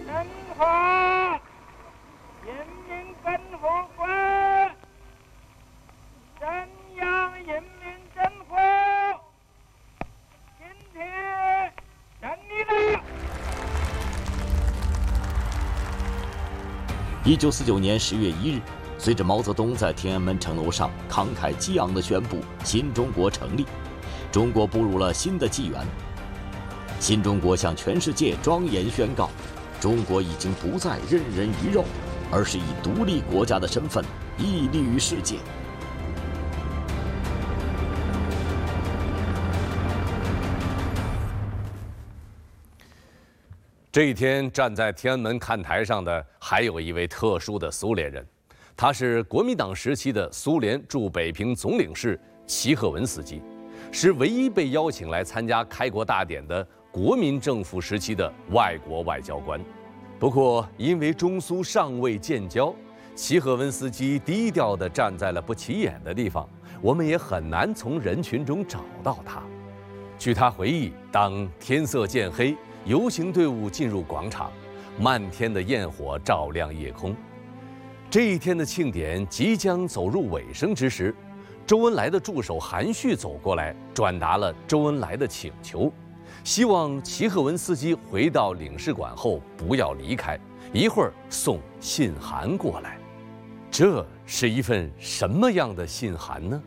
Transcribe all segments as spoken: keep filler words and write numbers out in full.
中华人民共和国中央人民政府今天胜利了。 一九四九年十月一日，随着毛泽东在天安门城楼上慷慨激昂地宣布新中国成立，中国步入了新的纪元。新中国向全世界庄严宣告，中国已经不再任人鱼肉，而是以独立国家的身份屹立于世界。 这一天，站在天安门看台上的还有一位特殊的苏联人，他是国民党时期的苏联驻北平总领事齐赫文斯基，是唯一被邀请来参加开国大典的国民政府时期的外国外交官。不过，因为中苏尚未建交，齐赫文斯基低调地站在了不起眼的地方，我们也很难从人群中找到他。据他回忆，当天色渐黑，游行队伍进入广场，漫天的焰火照亮夜空。这一天的庆典即将走入尾声之时，周恩来的助手韩旭走过来，转达了周恩来的请求，希望齐赫文斯基回到领事馆后不要离开，一会儿送信函过来。这是一份什么样的信函呢？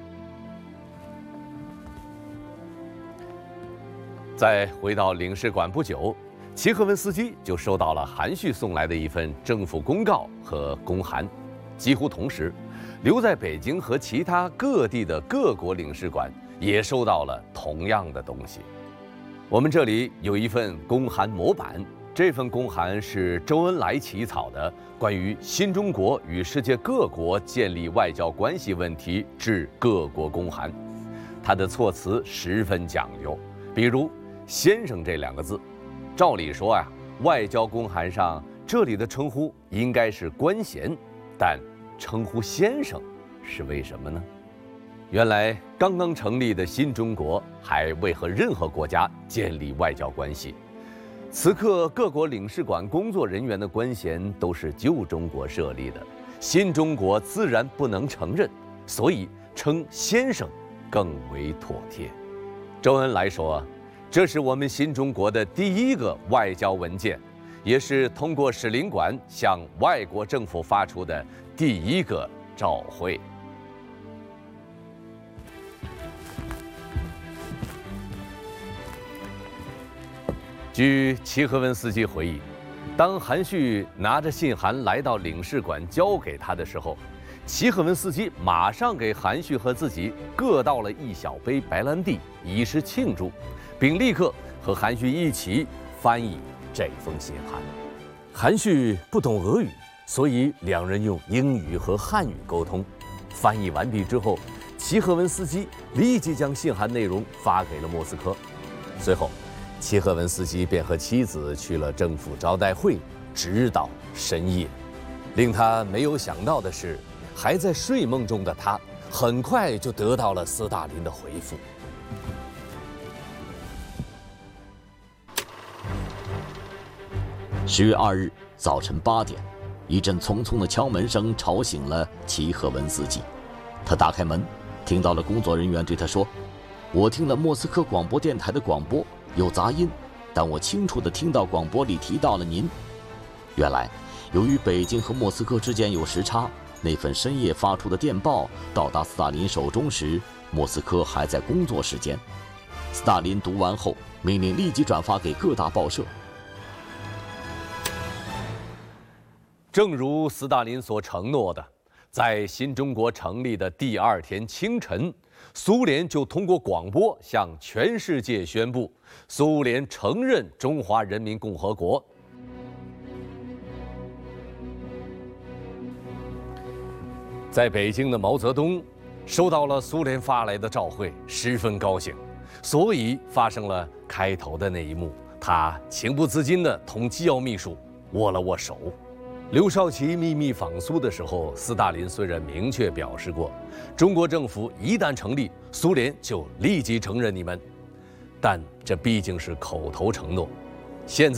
在回到领事馆不久，齐赫文斯基就收到了韩旭送来的一份政府公告和公函。几乎同时，留在北京和其他各地的各国领事馆也收到了同样的东西。我们这里有一份公函模板，这份公函是周恩来起草的关于新中国与世界各国建立外交关系问题致各国公函。他的措辞十分讲究，比如先生这两个字，照理说啊，外交公函上这里的称呼应该是官衔，但称呼先生是为什么呢？原来刚刚成立的新中国还未和任何国家建立外交关系，此刻各国领事馆工作人员的官衔都是旧中国设立的，新中国自然不能承认，所以称先生更为妥帖。周恩来说，这是我们新中国的第一个外交文件，也是通过使领馆向外国政府发出的第一个照会。据齐赫文斯基回忆，当韩旭拿着信函来到领事馆交给他的时候，齐赫文斯基马上给韩旭和自己各倒了一小杯白兰地，以示庆祝，并立刻和韩旭一起翻译这封信函。韩旭不懂俄语，所以两人用英语和汉语沟通。翻译完毕之后，齐赫文斯基立即将信函内容发给了莫斯科。随后，齐赫文斯基便和妻子去了政府招待会，直到深夜。令他没有想到的是，还在睡梦中的他，很快就得到了斯大林的回复。 十月二日早晨八点，一阵匆匆的敲门声吵醒了齐赫文斯基。他打开门，听到了工作人员对他说：“我听了莫斯科广播电台的广播，有杂音，但我清楚地听到广播里提到了您。”原来，由于北京和莫斯科之间有时差，那份深夜发出的电报到达斯大林手中时，莫斯科还在工作时间。斯大林读完后，命令立即转发给各大报社。 正如斯大林所承诺的，在新中国成立的第二天清晨，苏联就通过广播向全世界宣布，苏联承认中华人民共和国。在北京的毛泽东收到了苏联发来的照会，十分高兴，所以发生了开头的那一幕。他情不自禁地同机要秘书握了握手。刘少奇秘密访苏的时候，斯大林虽然明确表示过，中国政府一旦成立，苏联就立即承认你们，但这毕竟是口头承诺。现在